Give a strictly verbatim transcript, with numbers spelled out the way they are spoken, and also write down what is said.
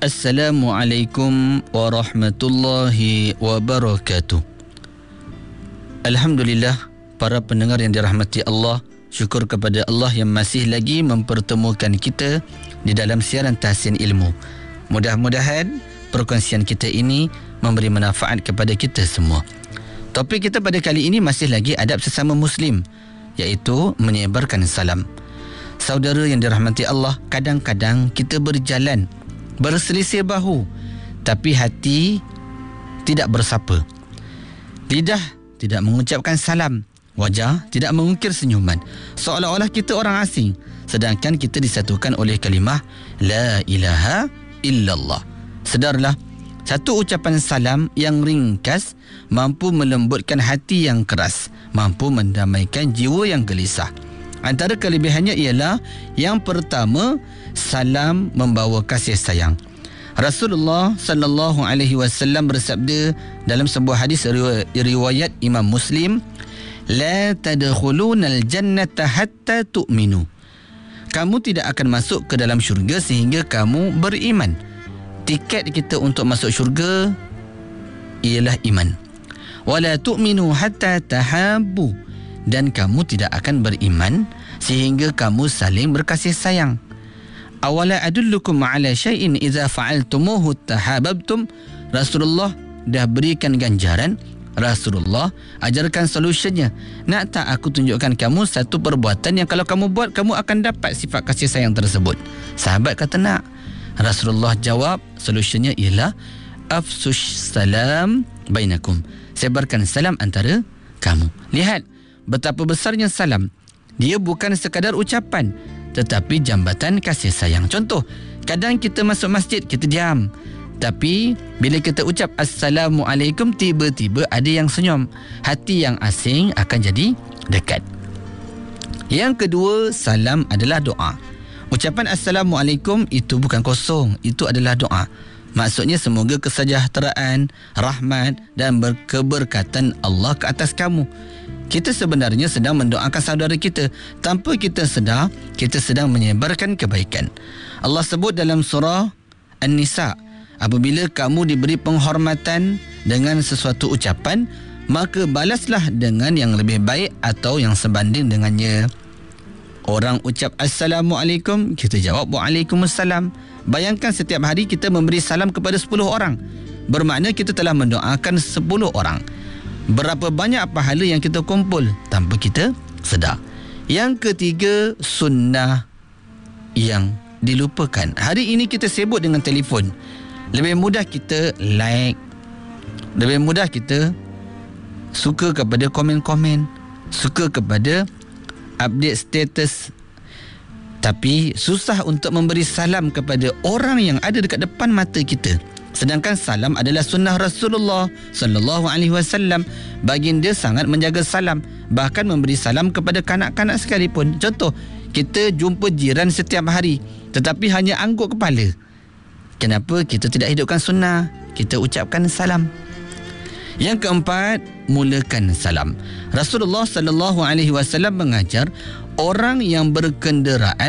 Assalamualaikum warahmatullahi wabarakatuh. Alhamdulillah, para pendengar yang dirahmati Allah, syukur kepada Allah yang masih lagi mempertemukan kita di dalam siaran Tahsin Ilmu. Mudah-mudahan perkongsian kita ini memberi manfaat kepada kita semua. Topik kita pada kali ini masih lagi adab sesama Muslim, iaitu menyebarkan salam. Saudara yang dirahmati Allah, kadang-kadang kita berjalan berselisih bahu, tapi hati tidak bersapa. Lidah tidak mengucapkan salam, wajah tidak mengukir senyuman, seolah-olah kita orang asing, sedangkan kita disatukan oleh kalimah La ilaha illallah. Sedarlah, satu ucapan salam yang ringkas mampu melembutkan hati yang keras, mampu mendamaikan jiwa yang gelisah. Antara kelebihannya ialah yang pertama, salam membawa kasih sayang. Rasulullah sallallahu alaihi wasallam bersabda dalam sebuah hadis riwayat Imam Muslim, la tadkhulunal jannata hatta tu'minu. Kamu tidak akan masuk ke dalam syurga sehingga kamu beriman. Tiket kita untuk masuk syurga ialah iman. Wala tu'minu hatta tahabbu. Dan kamu tidak akan beriman sehingga kamu saling berkasih sayang. Awala adullukum ala syai'in idza fa'altumuhu tahabbtum. Rasulullah dah berikan ganjaran, Rasulullah ajarkan solusinya. Nak tak aku tunjukkan kamu satu perbuatan yang kalau kamu buat, kamu akan dapat sifat kasih sayang tersebut? Sahabat kata nak. Rasulullah jawab, solusinya ialah afsush salam bainakum. Sebarkan salam antara kamu. Lihat betapa besarnya salam. Dia bukan sekadar ucapan, tetapi jambatan kasih sayang. Contoh, kadang kita masuk masjid, kita diam, tapi bila kita ucap Assalamualaikum, tiba-tiba ada yang senyum. Hati yang asing akan jadi dekat. Yang kedua, salam adalah doa. Ucapan Assalamualaikum itu bukan kosong, itu adalah doa. Maksudnya semoga kesejahteraan, rahmat dan keberkatan Allah ke atas kamu. Kita sebenarnya sedang mendoakan saudara kita. Tanpa kita sedar, kita sedang menyebarkan kebaikan. Allah sebut dalam surah An-Nisa, apabila kamu diberi penghormatan dengan sesuatu ucapan, maka balaslah dengan yang lebih baik atau yang sebanding dengannya. Orang ucap Assalamualaikum, kita jawab Waalaikumsalam. Bayangkan setiap hari kita memberi salam kepada sepuluh orang. Bermakna kita telah mendoakan sepuluh orang. Berapa banyak pahala yang kita kumpul tanpa kita sedar. Yang ketiga, sunnah yang dilupakan. Hari ini kita sibuk dengan telefon. Lebih mudah kita like, lebih mudah kita suka kepada komen-komen, suka kepada update status. Tapi susah untuk memberi salam kepada orang yang ada dekat depan mata kita. Sedangkan salam adalah sunnah Rasulullah sallallahu alaihi wasallam. Baginda sangat menjaga salam, bahkan memberi salam kepada kanak-kanak sekalipun. Contoh, kita jumpa jiran setiap hari tetapi hanya angguk kepala. Kenapa kita tidak hidupkan sunnah? Kita ucapkan salam. Yang keempat, mulakan salam. Rasulullah sallallahu alaihi wasallam mengajar orang yang berkenderaan